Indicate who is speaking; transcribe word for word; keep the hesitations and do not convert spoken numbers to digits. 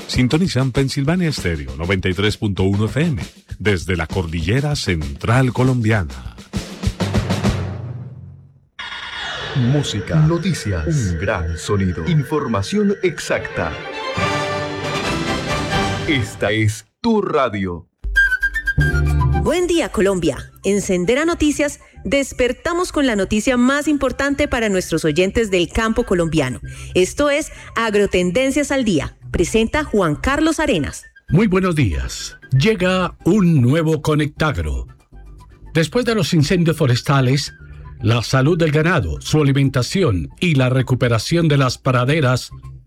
Speaker 1: Sintonizan Pensilvania Estéreo noventa y tres punto uno F M desde la cordillera central colombiana.
Speaker 2: Música, noticias, un gran sonido, información exacta. Esta es tu radio.
Speaker 3: Buen día, Colombia. En Sendera Noticias despertamos con la noticia más importante para nuestros oyentes del campo colombiano. Esto es Agrotendencias al Día. Presenta Juan Carlos Arenas.
Speaker 4: Muy buenos días. Llega un nuevo Conectagro. Después de los incendios forestales, la salud del ganado, su alimentación y la recuperación de las praderas